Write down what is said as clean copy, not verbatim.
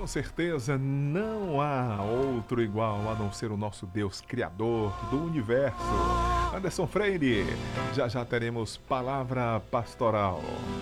Com certeza não há outro igual a não ser o nosso Deus Criador do Universo. Anderson Freire, já já teremos Palavra Pastoral.